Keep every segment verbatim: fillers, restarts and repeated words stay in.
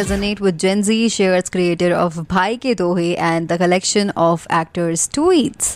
resonate with Gen Z, shares creator of Bhai Ke Dohe and the collection of actors' tweets.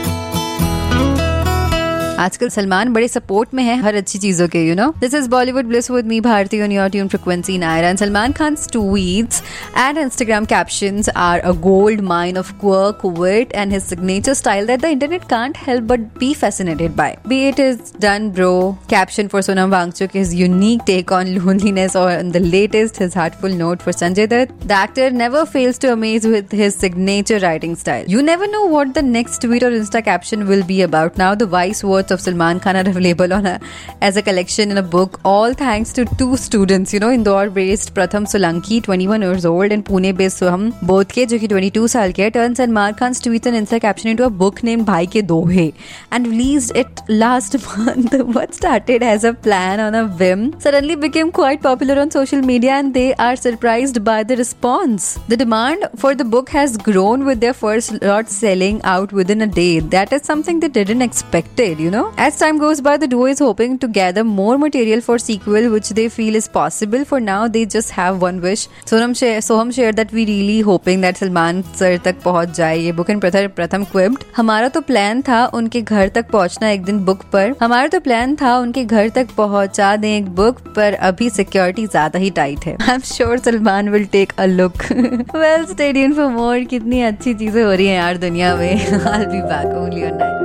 आजकल सलमान बड़े support में है हर अच्छी चीजों के, you know. This is Bollywood bliss with me Bharti on your tune frequency Naira. And Salman Khans tweets and Instagram captions are a gold mine of quirk, wit, and his signature style that the internet can't help but be fascinated by. Be it his "Done Bro" caption for Sonam Wangchuk, his unique take on loneliness, or on the latest, his heartful note for Sanjay Dutt, the actor never fails to amaze with his signature writing style. You never know what the next tweet or Insta caption will be about. Now the wise words of Salman Khan are available on a, as a collection in a book, all thanks to two students, you know, Indore-based Pratham Solanki, twenty-one years old, and Pune-based Soham Bodke, जो कि twenty-two साल के, turned Salman Khan's tweets and Insta caption into a book named Bhai Ke Dohe and released it last month. What started as a plan on a whim suddenly became quite popular on social media, and they are surprised by the response. The demand for the book has grown, with their first lot selling out within a day. That is something they didn't expect it, you know. As time goes by, the duo is hoping to gather more material for sequel, which they feel is possible. For now, they just have one wish. Sonam share, Soham shared that we really hoping that Salman sir तक पहुंच जाए ये book. And प्रथम प्रथम क्विप्ड, हमारा तो plan था उनके घर तक पहुंचना एक दिन बुक पर. हमारा तो प्लान था उनके घर तक पहुंचा दें एक बुक पर. अभी सिक्योरिटी ज्यादा ही टाइट है. I am sure Salman will take a look. Well, stay tuned for more. कितनी अच्छी चीजें हो रही हैं यार दुनिया में. I will be back only on nine.